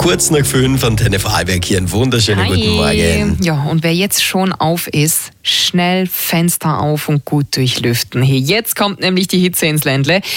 kurz nach 5 Antenne Vorarlberg hier. Einen wunderschönen guten Morgen. Ja, und wer jetzt schon auf ist, schnell Fenster auf und gut durchlüften. Hey, jetzt kommt nämlich die Hitze ins Ländle.